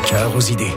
cœur aux idées.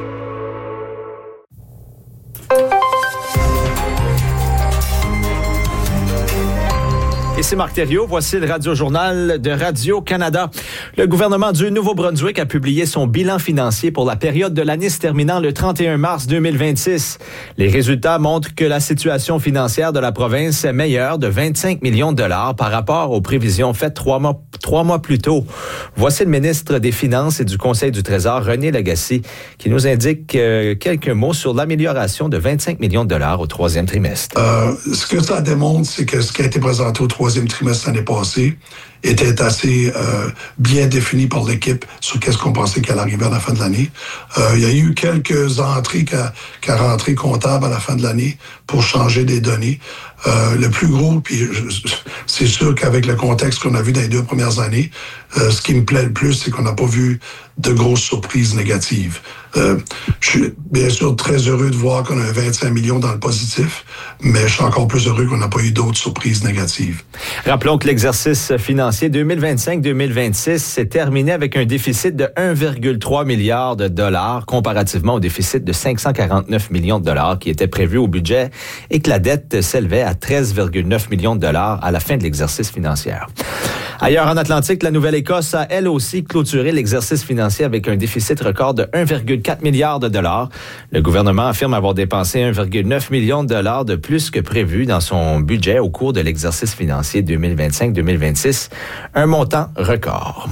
Et c'est Marc Thériault, voici le Radio-Journal de Radio-Canada. Le gouvernement du Nouveau-Brunswick a publié son bilan financier pour la période de l'année se terminant le 31 mars 2026. Les résultats montrent que la situation financière de la province est meilleure de 25 millions de dollars par rapport aux prévisions faites 3 mois plus tôt. Voici le ministre des Finances et du Conseil du Trésor, René Lagacé, qui nous indique quelques mots sur l'amélioration de 25 millions de dollars au troisième trimestre. Ce que ça démontre, c'est que ce qui a été présenté au troisième trimestre l'année passée était assez bien défini par l'équipe sur qu'est-ce qu'on pensait qu'elle arrivait à la fin de l'année. Il y a eu quelques entrées qu'à rentrer comptable à la fin de l'année pour changer des données. Le plus gros, puis c'est sûr qu'avec le contexte qu'on a vu dans les 2 premières années, ce qui me plaît le plus, c'est qu'on n'a pas vu de grosses surprises négatives. Je suis bien sûr très heureux de voir qu'on a 25 millions dans le positif, mais je suis encore plus heureux qu'on n'a pas eu d'autres surprises négatives. Rappelons que l'exercice financier 2025-2026 s'est terminé avec un déficit de 1,3 milliard de dollars comparativement au déficit de 549 millions de dollars qui était prévu au budget et que la dette s'élevait à 13,9 millions de dollars à la fin de l'exercice financier. Ailleurs en Atlantique, la Nouvelle-Écosse a elle aussi clôturé l'exercice financier avec un déficit record de 1,4 milliard de dollars. Le gouvernement affirme avoir dépensé 1,9 million de dollars de plus que prévu dans son budget au cours de l'exercice financier 2025-2026, un montant record.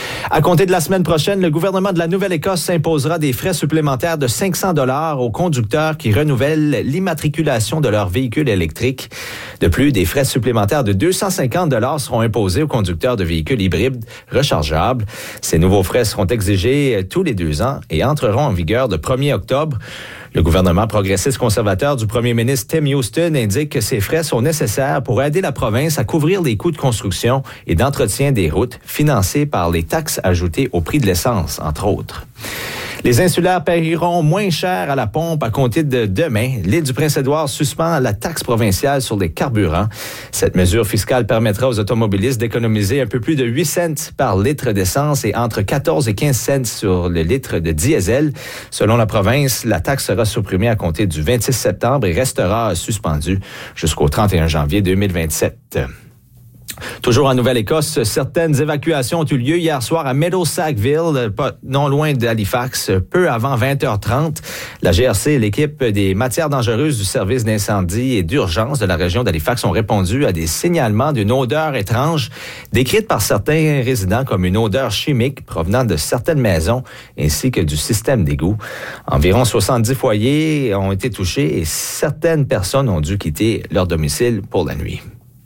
À compter de la semaine prochaine, le gouvernement de la Nouvelle-Écosse imposera des frais supplémentaires de 500 dollars aux conducteurs qui renouvellent l'immatriculation de leurs véhicules électriques. De plus, des frais supplémentaires de 250 dollars seront imposés aux conducteurs de véhicules hybrides rechargeables. Ces nouveaux frais seront exigés tous les 2 ans et entreront en vigueur le 1er octobre. Le gouvernement progressiste conservateur du premier ministre Tim Houston indique que ces frais sont nécessaires pour aider la province à couvrir les coûts de construction et d'entretien des routes financés par les taxes ajoutées au prix de l'essence, entre autres. Les insulaires paieront moins cher à la pompe à compter de demain. L'île du Prince-Édouard suspend la taxe provinciale sur les carburants. Cette mesure fiscale permettra aux automobilistes d'économiser un peu plus de 8 cents par litre d'essence et entre 14 et 15 cents sur le litre de diesel. Selon la province, la taxe sera supprimée à compter du 26 septembre et restera suspendue jusqu'au 31 janvier 2027. Toujours en Nouvelle-Écosse, certaines évacuations ont eu lieu hier soir à Meadowsackville, pas non loin d'Halifax, peu avant 20h30. La GRC et l'équipe des matières dangereuses du service d'incendie et d'urgence de la région d'Halifax ont répondu à des signalements d'une odeur étrange décrite par certains résidents comme une odeur chimique provenant de certaines maisons ainsi que du système d'égout. Environ 70 foyers ont été touchés et certaines personnes ont dû quitter leur domicile pour la nuit.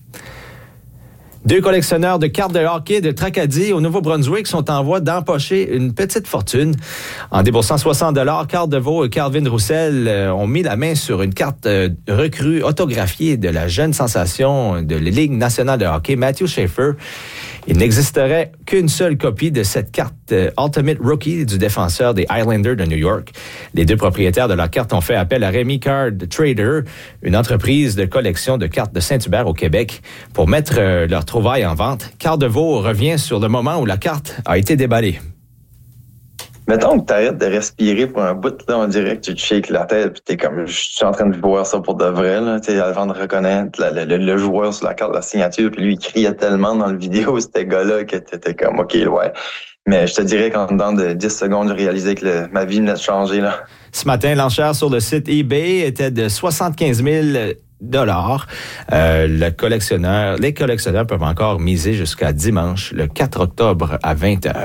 2 collectionneurs de cartes de hockey de Tracadie au Nouveau-Brunswick sont en voie d'empocher une petite fortune. En déboursant 60 $, Carl Deveau et Calvin Roussel ont mis la main sur une carte recrue autographiée de la jeune sensation de la Ligue nationale de hockey, Matthew Schaefer. Il n'existerait qu'une seule copie de cette carte Ultimate Rookie du défenseur des Islanders de New York. Les 2 propriétaires de la carte ont fait appel à Rémi Card Trader, une entreprise de collection de cartes de Saint-Hubert au Québec, pour mettre leur trouvaille en vente. Carl Deveau revient sur le moment où la carte a été déballée. Mettons que tu arrêtes de respirer pour un bout, là, on dirait que tu te shakes la tête, puis t'es comme, je suis en train de voir ça pour de vrai, là, tu sais, avant de reconnaître le joueur sur la carte de la signature, puis lui, il criait tellement dans le vidéo, ce gars-là, que t'étais comme, OK, ouais. Mais je te dirais qu'en dedans de 10 secondes, j'ai réalisé que ma vie venait de changer, là. Ce matin, l'enchère sur le site eBay était de 75 000 $. Les collectionneurs peuvent encore miser jusqu'à dimanche, le 4 octobre à 20h.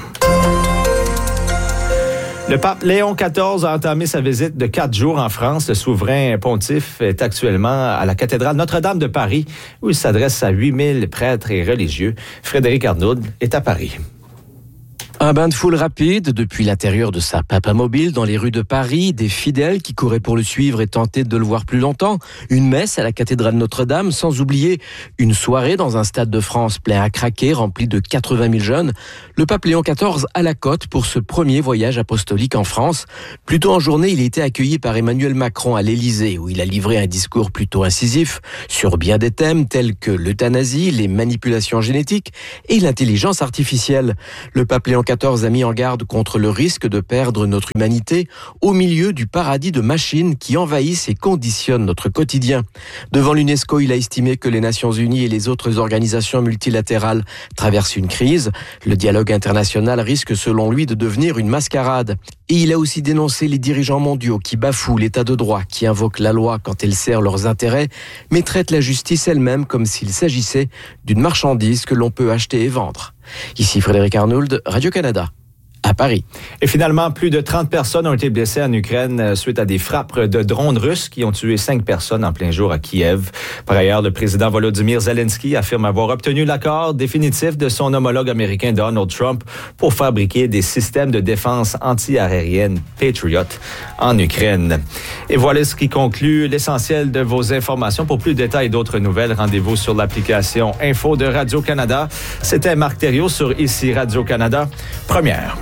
Le pape Léon XIV a entamé sa visite de 4 jours en France. Le souverain pontife est actuellement à la cathédrale Notre-Dame de Paris, où il s'adresse à 8000 prêtres et religieux. Frédéric Arnaud est à Paris. Un bain de foule rapide depuis l'intérieur de sa papamobile dans les rues de Paris, des fidèles qui couraient pour le suivre et tentaient de le voir plus longtemps, une messe à la cathédrale Notre-Dame, sans oublier une soirée dans un stade de France plein à craquer, rempli de 80 000 jeunes. Le pape Léon XIV à la côte pour ce premier voyage apostolique en France. Plus tôt en journée, il a été accueilli par Emmanuel Macron à l'Élysée, où il a livré un discours plutôt incisif sur bien des thèmes tels que l'euthanasie, les manipulations génétiques et l'intelligence artificielle. Le pape Léon XIV 2014 a mis en garde contre le risque de perdre notre humanité au milieu du paradis de machines qui envahissent et conditionnent notre quotidien. Devant l'UNESCO, il a estimé que les Nations Unies et les autres organisations multilatérales traversent une crise. Le dialogue international risque selon lui de devenir une mascarade. Et il a aussi dénoncé les dirigeants mondiaux qui bafouent l'état de droit, qui invoquent la loi quand elle sert leurs intérêts, mais traitent la justice elle-même comme s'il s'agissait d'une marchandise que l'on peut acheter et vendre. Ici Frédéric Arnould, Radio-Canada. À Paris. Et finalement, plus de 30 personnes ont été blessées en Ukraine suite à des frappes de drones russes qui ont tué 5 personnes en plein jour à Kiev. Par ailleurs, le président Volodymyr Zelensky affirme avoir obtenu l'accord définitif de son homologue américain Donald Trump pour fabriquer des systèmes de défense anti-aérienne Patriot en Ukraine. Et voilà ce qui conclut l'essentiel de vos informations. Pour plus de détails et d'autres nouvelles, rendez-vous sur l'application Info de Radio-Canada. C'était Marc Thériault sur Ici Radio-Canada, première.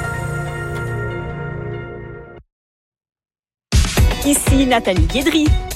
Ici Nathalie Guédry.